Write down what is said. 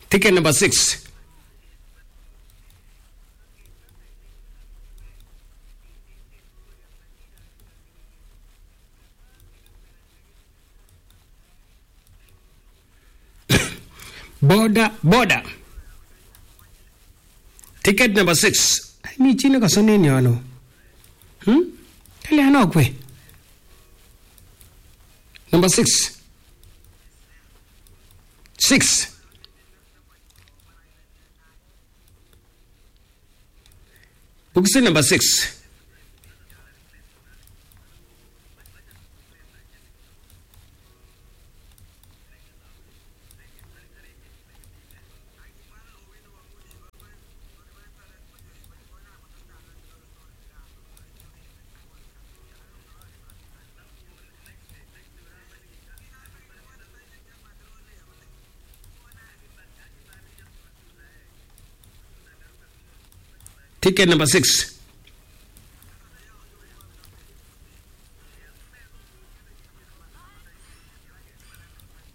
Ticket number 6. Border. Ticket number 6. Mi chini ka sonini ano. Kali ano kwe. Number 6. 6. Buksin number 6. Ticket number 6.